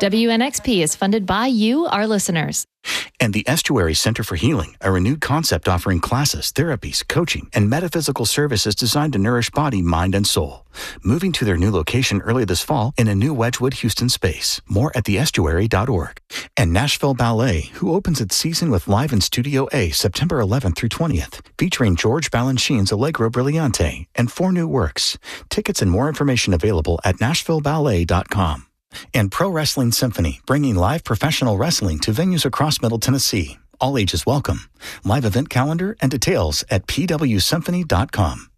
WNXP is funded by you, our listeners. And the Estuary Center for Healing, a renewed concept offering classes, therapies, coaching, and metaphysical services designed to nourish body, mind, and soul. Moving to their new location early this fall in a new Wedgwood, Houston space. More at theestuary.org. And Nashville Ballet, who opens its season with Live in Studio A September 11th through 20th, featuring George Balanchine's Allegro Brillante and 4 new works. Tickets and more information available at nashvilleballet.com. And Pro Wrestling Symphony, bringing live professional wrestling to venues across Middle Tennessee. All ages welcome. Live event calendar and details at pwsymphony.com.